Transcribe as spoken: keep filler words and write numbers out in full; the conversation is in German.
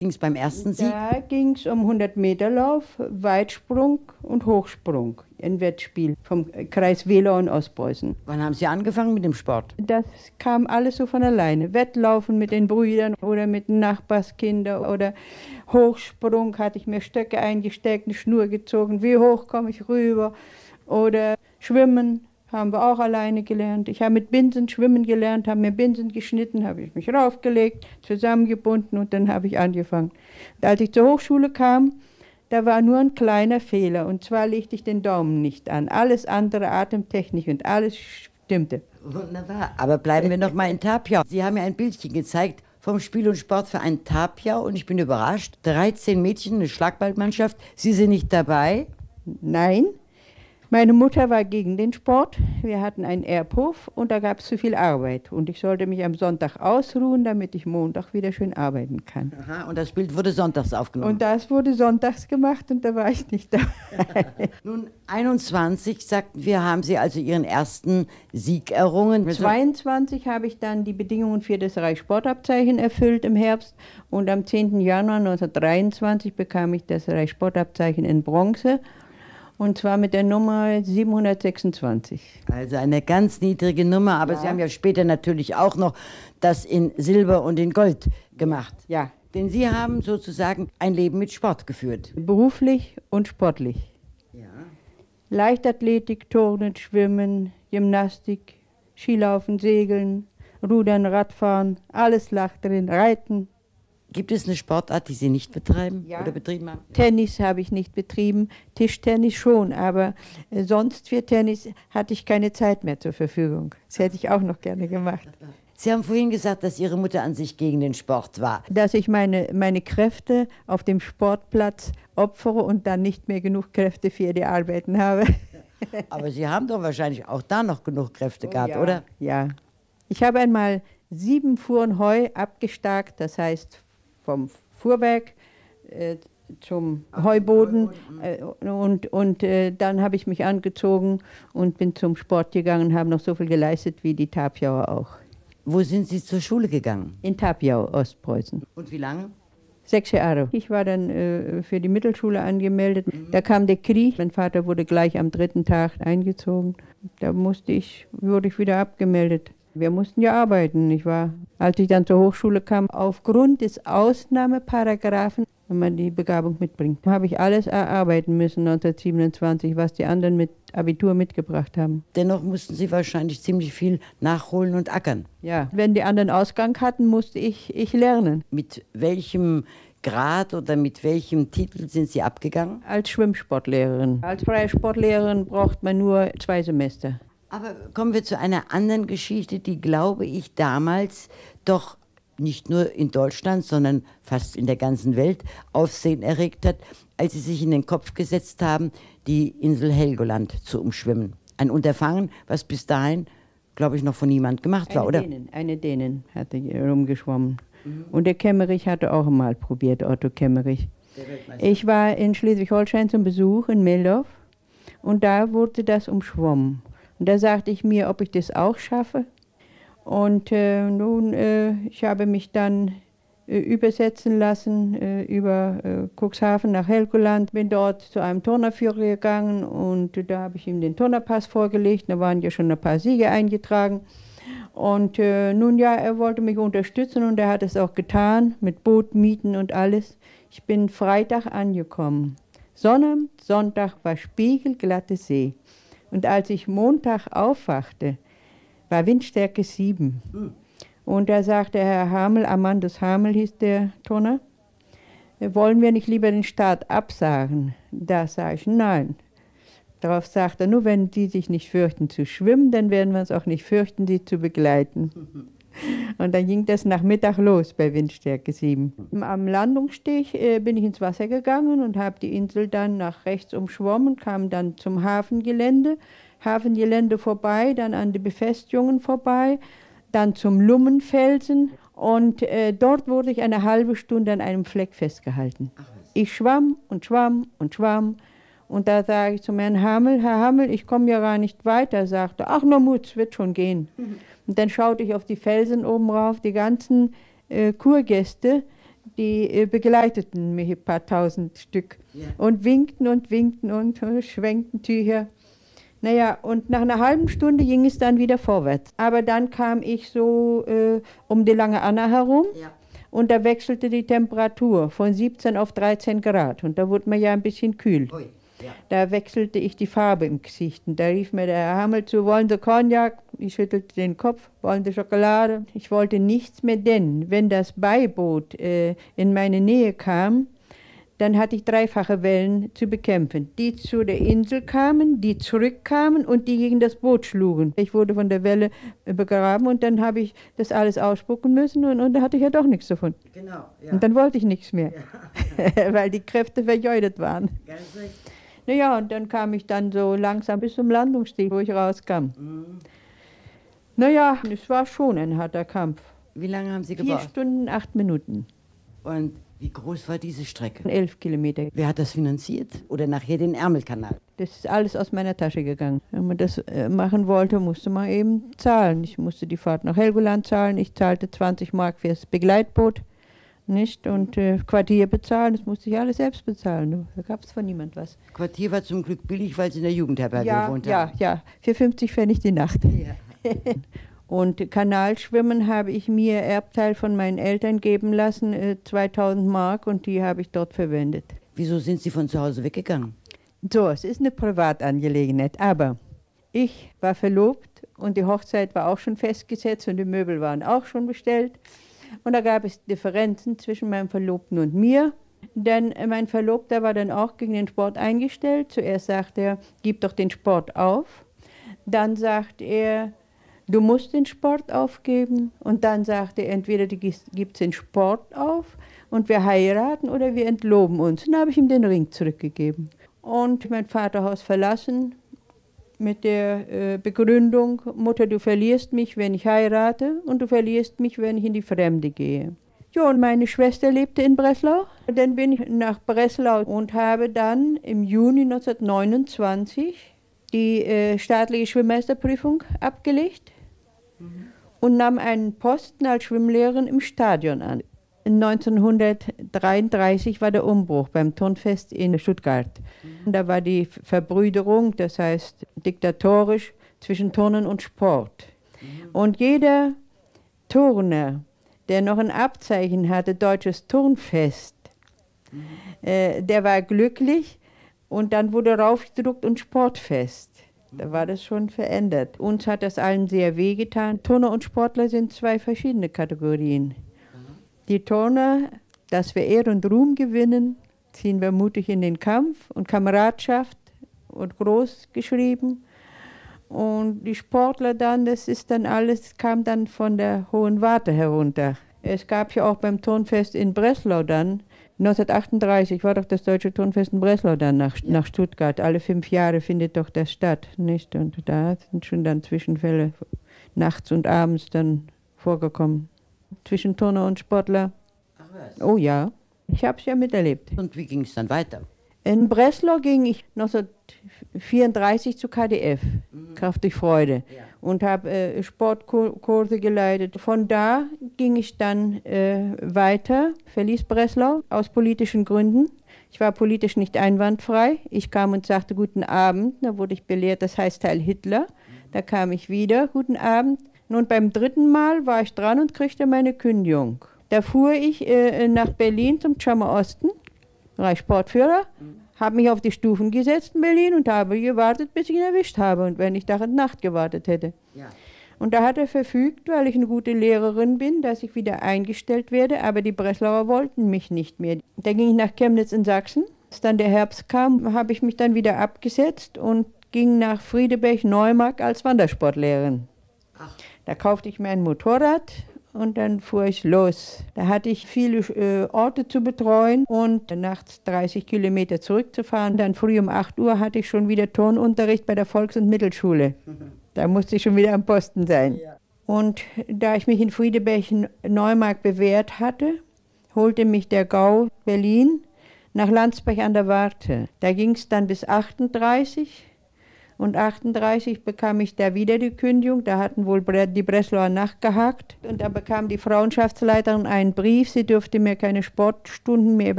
Ging es beim ersten Sieg? Da ging es um hundert Meter Lauf, Weitsprung und Hochsprung. Ein Wettspiel vom Kreis Wehlau und Ostpreußen. Wann haben Sie angefangen mit dem Sport? Das kam alles so von alleine. Wettlaufen mit den Brüdern oder mit den Nachbarskindern oder Hochsprung hatte ich mir Stöcke eingesteckt, eine Schnur gezogen. Wie hoch komme ich rüber? Oder Schwimmen haben wir auch alleine gelernt. Ich habe mit Binsen schwimmen gelernt, habe mir Binsen geschnitten, habe ich mich raufgelegt, zusammengebunden und dann habe ich angefangen. Und als ich zur Hochschule kam, da war nur ein kleiner Fehler und zwar legte ich den Daumen nicht an. Alles andere, Atemtechnik und alles stimmte. Wunderbar, aber bleiben wir noch mal in Tapia. Sie haben mir ein Bildchen gezeigt vom Spiel- und Sportverein Tapia und ich bin überrascht. dreizehn Mädchen, eine Schlagballmannschaft. Sie sind nicht dabei? Nein. Meine Mutter war gegen den Sport. Wir hatten einen Erbhof und da gab es zu viel Arbeit. Und ich sollte mich am Sonntag ausruhen, damit ich Montag wieder schön arbeiten kann. Aha, und das Bild wurde sonntags aufgenommen? Und das wurde sonntags gemacht und da war ich nicht dabei. Nun, einundzwanzig, sagten wir, haben Sie also Ihren ersten Sieg errungen. zweiundzwanzig habe ich dann die Bedingungen für das Reichssportabzeichen erfüllt im Herbst. Und am zehnten Januar neunzehnhundertdreiundzwanzig bekam ich das Reichssportabzeichen in Bronze. Und zwar mit der Nummer siebenhundertsechsundzwanzig. Also eine ganz niedrige Nummer, aber ja. Sie haben ja später natürlich auch noch das in Silber und in Gold gemacht. Ja. Denn Sie haben sozusagen ein Leben mit Sport geführt. Beruflich und sportlich. Ja. Leichtathletik, Turnen, Schwimmen, Gymnastik, Skilaufen, Segeln, Rudern, Radfahren, alles lag drin, Reiten. Gibt es eine Sportart, die Sie nicht betreiben ja. oder betrieben haben? Tennis habe ich nicht betrieben, Tischtennis schon, aber äh, sonst für Tennis hatte ich keine Zeit mehr zur Verfügung. Das hätte ich auch noch gerne gemacht. Sie haben vorhin gesagt, dass Ihre Mutter an sich gegen den Sport war. Dass ich meine, meine Kräfte auf dem Sportplatz opfere und dann nicht mehr genug Kräfte für die Arbeiten habe. Aber Sie haben doch wahrscheinlich auch da noch genug Kräfte oh, gehabt, ja. oder? Ja. Ich habe einmal sieben Fuhren Heu abgestarkt, das heißt vom Fuhrwerk äh, zum Heuboden äh, und, und äh, dann habe ich mich angezogen und bin zum Sport gegangen und habe noch so viel geleistet wie die Tapiauer auch. Wo sind Sie zur Schule gegangen? In Tapiau, Ostpreußen. Und wie lange? Sechs Jahre. Ich war dann äh, für die Mittelschule angemeldet. Mhm. Da kam der Krieg. Mein Vater wurde gleich am dritten Tag eingezogen. Da musste ich, wurde ich wieder abgemeldet. Wir mussten ja arbeiten, nicht wahr? Als ich dann zur Hochschule kam, aufgrund des Ausnahmeparagraphen, wenn man die Begabung mitbringt, habe ich alles erarbeiten müssen neunzehnhundertsiebenundzwanzig, was die anderen mit Abitur mitgebracht haben. Dennoch mussten Sie wahrscheinlich ziemlich viel nachholen und ackern. Ja, wenn die anderen Ausgang hatten, musste ich, ich lernen. Mit welchem Grad oder mit welchem Titel sind Sie abgegangen? Als Schwimmsportlehrerin. Als freie Sportlehrerin braucht man nur zwei Semester. Aber kommen wir zu einer anderen Geschichte, die, glaube ich, damals doch nicht nur in Deutschland, sondern fast in der ganzen Welt Aufsehen erregt hat, als Sie sich in den Kopf gesetzt haben, die Insel Helgoland zu umschwimmen. Ein Unterfangen, was bis dahin, glaube ich, noch von niemand gemacht war, eine oder? Dänen, eine Dänen hatte rumgeschwommen. Mhm. Und der Kemmerich hatte auch mal probiert, Otto Kemmerich. Ich war in Schleswig-Holstein zum Besuch in Meldorf und da wurde das umschwommen. Und da sagte ich mir, ob ich das auch schaffe. Und äh, nun, äh, ich habe mich dann äh, übersetzen lassen äh, über äh, Cuxhaven nach Helgoland. Bin dort zu einem Turnerführer gegangen und äh, da habe ich ihm den Turnerpass vorgelegt. Da waren ja schon ein paar Siege eingetragen. Und äh, nun ja, er wollte mich unterstützen und er hat es auch getan, mit Boot, Mieten und alles. Ich bin Freitag angekommen. Sonnabend, Sonntag war spiegelglatte See. Und als ich Montag aufwachte, war Windstärke sieben. Mhm. Und da sagte Herr Hamel, Amandus Hamel hieß der Turner, wollen wir nicht lieber den Start absagen? Da sage ich, nein. Darauf sagt er, nur wenn Sie sich nicht fürchten zu schwimmen, dann werden wir uns auch nicht fürchten, Sie zu begleiten. Mhm. Und dann ging das nach Mittag los bei Windstärke sieben. Am Landungssteg äh, bin ich ins Wasser gegangen und habe die Insel dann nach rechts umschwommen, kam dann zum Hafengelände, Hafengelände vorbei, dann an die Befestigungen vorbei, dann zum Lummenfelsen und äh, dort wurde ich eine halbe Stunde an einem Fleck festgehalten. Ich schwamm und schwamm und schwamm und da sage ich zum Herrn Hamel, Herr Hamel, ich komme ja gar nicht weiter, sagte, ach nur Mut, wird schon gehen. Mhm. Und dann schaute ich auf die Felsen oben rauf, die ganzen äh, Kurgäste, die äh, begleiteten mich, ein paar tausend Stück. Ja. Und winkten und winkten und äh, schwenkten Tücher. Naja, und nach einer halben Stunde ging es dann wieder vorwärts. Aber dann kam ich so äh, um die Lange Anna herum. Ja. Und da wechselte die Temperatur von siebzehn auf dreizehn Grad. Und da wurde mir ja ein bisschen kühl. Ui, ja. Da wechselte ich die Farbe im Gesicht. Und da rief mir der Herr Hammel zu, wollen Sie Cognac? Ich schüttelte den Kopf, wollen Sie Schokolade? Ich wollte nichts mehr, denn wenn das Beiboot äh, in meine Nähe kam, dann hatte ich dreifache Wellen zu bekämpfen. Die zu der Insel kamen, die zurückkamen und die gegen das Boot schlugen. Ich wurde von der Welle begraben und dann habe ich das alles ausspucken müssen und, und da hatte ich ja doch nichts davon. Genau, ja. Und dann wollte ich nichts mehr, ja. Weil die Kräfte vergeudet waren. Ganz richtig. Naja, und dann kam ich dann so langsam bis zum Landungssteg, wo ich rauskam. Mhm. Naja, es war schon ein harter Kampf. Wie lange haben Sie gebraucht? Vier Stunden, acht Minuten. Und wie groß war diese Strecke? Elf Kilometer. Wer hat das finanziert? Oder nachher den Ärmelkanal? Das ist alles aus meiner Tasche gegangen. Wenn man das äh, machen wollte, musste man eben zahlen. Ich musste die Fahrt nach Helgoland zahlen. Ich zahlte zwanzig Mark fürs Begleitboot. Nicht? Und äh, Quartier bezahlen, das musste ich alles selbst bezahlen. Da gab es von niemand was. Quartier war zum Glück billig, weil Sie in der Jugendherberge ja, gewohnt ja, haben. Ja, ja. Für fünfzig Pfennig die Nacht. Ja. Und Kanalschwimmen habe ich mir Erbteil von meinen Eltern geben lassen, äh, zweitausend Mark, und die habe ich dort verwendet. Wieso sind Sie von zu Hause weggegangen? So, es ist eine Privatangelegenheit, aber ich war verlobt und die Hochzeit war auch schon festgesetzt und die Möbel waren auch schon bestellt. Und da gab es Differenzen zwischen meinem Verlobten und mir. Denn mein Verlobter war dann auch gegen den Sport eingestellt. Zuerst sagte er, gib doch den Sport auf. Dann sagt er, du musst den Sport aufgeben. Und dann sagte er, entweder du gibst den Sport auf und wir heiraten oder wir entloben uns. Und dann habe ich ihm den Ring zurückgegeben. Und mein Vaterhaus verlassen mit der äh, Begründung, Mutter, du verlierst mich, wenn ich heirate, und du verlierst mich, wenn ich in die Fremde gehe. Ja, und meine Schwester lebte in Breslau. Dann bin ich nach Breslau und habe dann im Juni neunzehnhundertneunundzwanzig die äh, staatliche Schwimmmeisterprüfung abgelegt mhm. und nahm einen Posten als Schwimmlehrerin im Stadion an. neunzehnhundertdreiunddreißig war der Umbruch beim Turnfest in Stuttgart. Mhm. Da war die Verbrüderung, das heißt diktatorisch, zwischen Turnen und Sport. Mhm. Und jeder Turner, der noch ein Abzeichen hatte, Deutsches Turnfest, mhm. äh, der war glücklich, und dann wurde raufgedruckt und Sportfest. Da war das schon verändert. Uns hat das allen sehr wehgetan. Turner und Sportler sind zwei verschiedene Kategorien. Die Turner, dass wir Ehre und Ruhm gewinnen, ziehen wir mutig in den Kampf, und Kameradschaft und groß geschrieben. Und die Sportler dann, das ist dann alles, kam dann von der Hohen Warte herunter. Es gab ja auch beim Turnfest in Breslau dann, neunzehnhundertachtunddreißig war doch das Deutsche Turnfest in Breslau dann nach, ja. nach Stuttgart. Alle fünf Jahre findet doch das statt, nicht? Und da sind schon dann Zwischenfälle nachts und abends dann vorgekommen. Zwischen Turner und Sportler. Ach was? Oh ja, ich habe es ja miterlebt. Und wie ging es dann weiter? In Breslau ging ich neunzehnhundertvierunddreißig zu K D F, mhm. Kraft durch Freude, ja. und habe äh, Sportkurse geleitet. Von da ging ich dann äh, weiter, verließ Breslau aus politischen Gründen. Ich war politisch nicht einwandfrei. Ich kam und sagte guten Abend, da wurde ich belehrt, das heißt Heil Hitler. Mhm. Da kam ich wieder, guten Abend. Und beim dritten Mal war ich dran und kriegte meine Kündigung. Da fuhr ich äh, nach Berlin zum Tschammer Osten, war ich Sportführer, mhm. habe mich auf die Stufen gesetzt in Berlin und habe gewartet, bis ich ihn erwischt habe, und wenn ich Tag und Nacht gewartet hätte. Ja. Und da hat er verfügt, weil ich eine gute Lehrerin bin, dass ich wieder eingestellt werde, aber die Breslauer wollten mich nicht mehr. Da ging ich nach Chemnitz in Sachsen. Als dann der Herbst kam, habe ich mich dann wieder abgesetzt und ging nach Friedeberg-Neumark als Wandersportlehrerin. Ach. Da kaufte ich mir ein Motorrad und dann fuhr ich los. Da hatte ich viele äh, Orte zu betreuen und nachts dreißig Kilometer zurückzufahren. Dann früh um acht Uhr hatte ich schon wieder Turnunterricht bei der Volks- und Mittelschule. Da musste ich schon wieder am Posten sein. Ja. Und da ich mich in Friedeberg-Neumark bewährt hatte, holte mich der Gau Berlin nach Landsberg an der Warthe. Da ging es dann bis achtunddreißig. Und achtunddreißig bekam ich da wieder die Kündigung. Da hatten wohl die Breslauer nachgehakt. Und da bekam die Frauenschaftsleiterin einen Brief, sie dürfte mir keine Sportstunden mehr